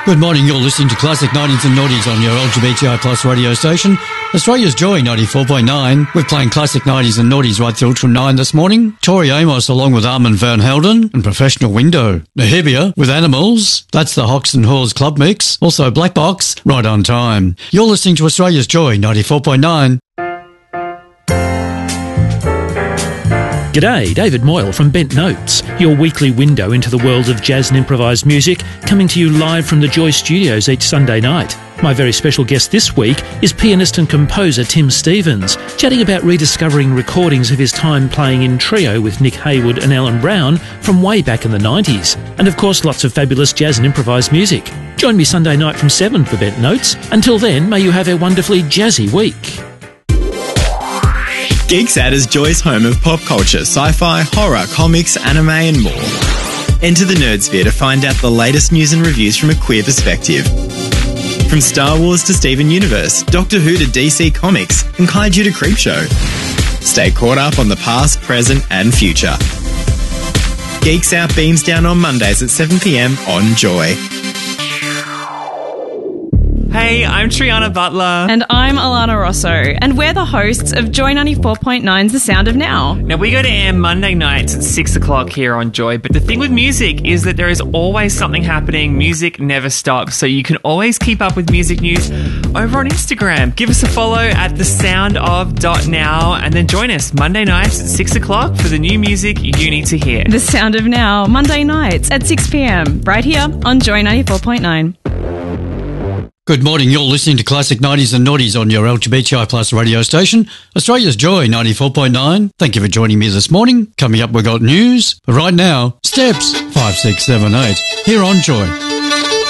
Good morning, you're listening to Classic 90s and Noughties on your LGBTI Plus radio station, Australia's Joy 94.9. We're playing Classic 90s and Noughties right through till 9 this morning. Tori Amos along with Armand Van Helden and Professional Window. Nahibia with Animals, that's the Hawks and Haws Club Mix. Also Black Box, Right on Time. You're listening to Australia's Joy 94.9. G'day, David Moyle from Bent Notes, your weekly window into the world of jazz and improvised music, coming to you live from the Joy Studios each Sunday night. My very special guest this week is pianist and composer Tim Stevens, chatting about rediscovering recordings of his time playing in trio with Nick Haywood and Alan Brown from way back in the 90s. And of course, lots of fabulous jazz and improvised music. Join me Sunday night from 7 for Bent Notes. Until then, may you have a wonderfully jazzy week. Geeksat is Joy's home of pop culture, sci-fi, horror, comics, anime and more. Enter the Nerdsphere to find out the latest news and reviews from a queer perspective. From Star Wars to Steven Universe, Doctor Who to DC Comics, and Kaiju to Creepshow. Stay caught up on the past, present and future. Geeks Out beams down on Mondays at 7 p.m. on Joy. Hey, I'm Triana Butler. And I'm Alana Rosso. And we're the hosts of Joy 94.9's The Sound of Now. Now, we go to air Monday nights at 6 o'clock here on Joy. But the thing with music is that there is always something happening. Music never stops. So you can always keep up with music news over on Instagram. Give us a follow at thesoundof.now and then join us Monday nights at 6 o'clock for the new music you need to hear. The Sound of Now, Monday nights at 6 p.m. right here on Joy 94.9. Good morning, you're listening to Classic 90s and Noughties on your LGBTI Plus radio station, Australia's Joy 94.9. Thank you for joining me this morning. Coming up, we've got news. But right now, Steps 5678 here on Joy.